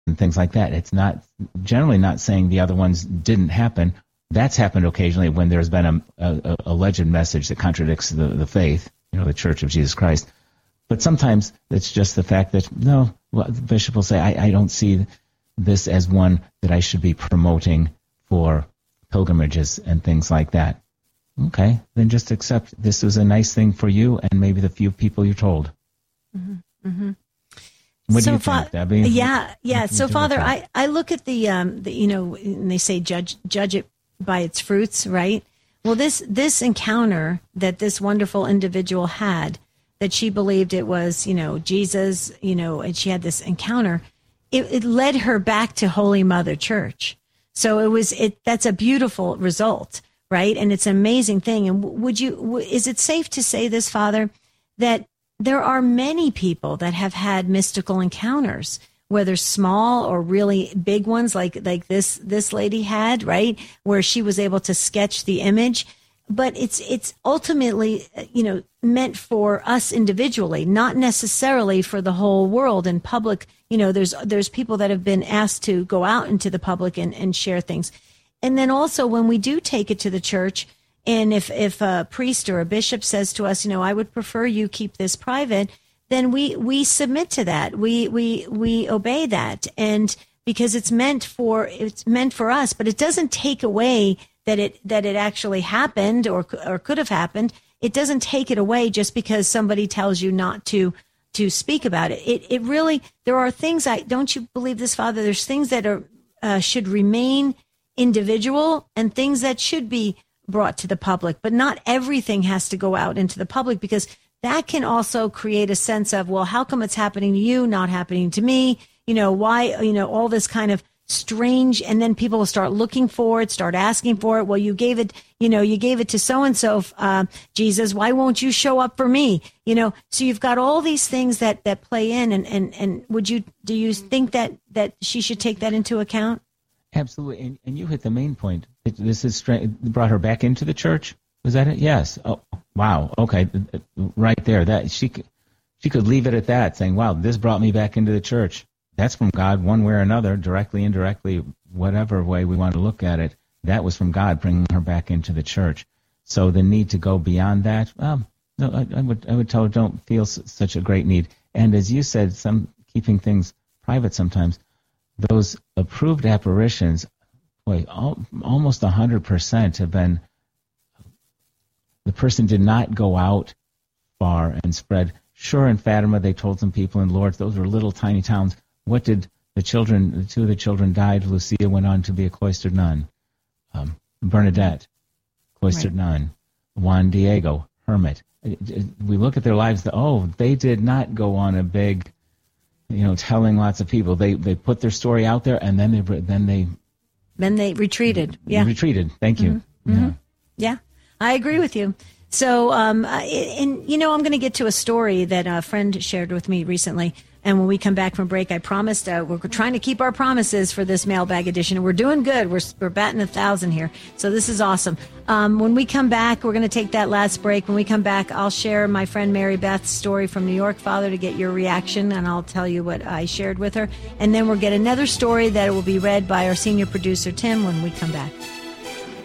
and things like that. It's not generally not saying the other ones didn't happen. That's happened occasionally when there's been a alleged message that contradicts the faith, the Church of Jesus Christ. But sometimes it's just the fact that, no, the bishop will say, I don't see this as one that I should be promoting for pilgrimages and things like that. Okay, then just accept this was a nice thing for you and maybe the few people you told. Mm-hmm. Mm-hmm. What do you think, Debbie? Yeah. So, Father, I look at the and they say judge it by its fruits, right? Well, this encounter that this wonderful individual had, that she believed it was, Jesus, and she had this encounter, it led her back to Holy Mother Church. So that's a beautiful result, right? And it's an amazing thing. And is it safe to say this, Father, that there are many people that have had mystical encounters, whether small or really big ones, like this lady had, right, where she was able to sketch the image. But it's ultimately, meant for us individually, not necessarily for the whole world and public. There's people that have been asked to go out into the public and share things. And then also when we do take it to the church, and if a priest or a bishop says to us, I would prefer you keep this private, then we submit to that. We obey that. And because it's meant for us, but it doesn't take away that it actually happened or could have happened. It doesn't take it away just because somebody tells you not to speak about it. It really, there are things, don't you believe this, Father? There's things that should remain individual and things that should be brought to the public, but not everything has to go out into the public, because that can also create a sense of, well, how come it's happening to you, not happening to me? Why, all this kind of strange, and then people will start looking for it, start asking for it. Well, you gave it to so-and-so, Jesus, why won't you show up for me? So you've got all these things that play in, and do you think that she should take that into account? Absolutely. And you hit the main point. This is brought her back into the church. Was that it? Yes. Oh, wow. Okay. Right there. That she could leave it at that, saying, wow, this brought me back into the church. That's from God one way or another, directly, indirectly, whatever way we want to look at it. That was from God bringing her back into the church. So the need to go beyond that, no, I would tell her, don't feel such a great need. And as you said, keeping things private sometimes, those approved apparitions, almost 100% have been, the person did not go out far and spread. Sure, in Fatima, they told some people in Lourdes, those were little tiny towns. What did the two of the children died. Lucia went on to be a cloistered nun. Bernadette, cloistered nun. Juan Diego, hermit. We look at their lives, they did not go on a big, telling lots of people. They put their story out there, and then they retreated. Yeah, retreated. Thank you. Mm-hmm. Mm-hmm. Yeah, I agree with you. So, I'm going to get to a story that a friend shared with me recently. And when we come back from break, I promised we're trying to keep our promises for this mailbag edition, and we're doing good. We're batting 1,000 here, so this is awesome. When we come back, we're going to take that last break. When we come back, I'll share my friend Mary Beth's story from New York, Father, to get your reaction, and I'll tell you what I shared with her. And then we'll get another story that will be read by our senior producer, Tim, when we come back.